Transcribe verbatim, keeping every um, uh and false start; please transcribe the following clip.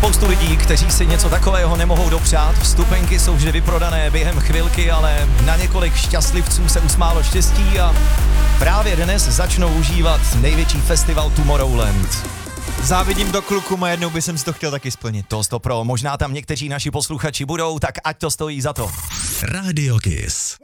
spoustu lidí, kteří si něco takového nemohou dopřát. Vstupenky jsou vždy vyprodané během chvilky, ale na několik šťastlivců se usmálo štěstí a právě dnes začnou užívat největší festival Tomorrowland. Závidím do kluku, a jednou by jsem si to chtěl taky splnit. To sto pro, možná tam někteří naši posluchači budou, tak ať to stojí za to. Radio Kiss.